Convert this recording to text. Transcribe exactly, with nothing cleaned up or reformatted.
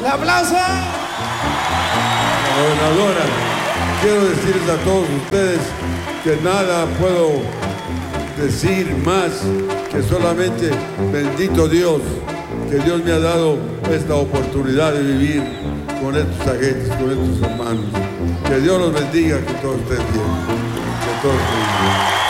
¡El aplauso! Gobernadora, quiero decirles a todos ustedes que nada puedo decir más que solamente bendito Dios, que Dios me ha dado esta oportunidad de vivir con estos agentes, con estos hermanos. Que Dios los bendiga, que todos estén bien, que todos estén bien.